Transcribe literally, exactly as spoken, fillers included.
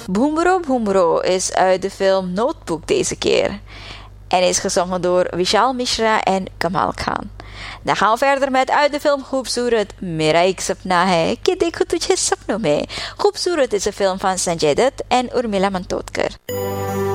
Bhoomro Bhoomro is uit de film Notebook deze keer. En is gezongen door Vishal Mishra en Kamal Khan. Dan gaan we verder met uit de film Khoobsurat Mera Ek Sapna Hai Ki Dekho Tujhe Sapno Mein. Khoobsurat is een film van Sanjay Dutt en Urmila Matondkar.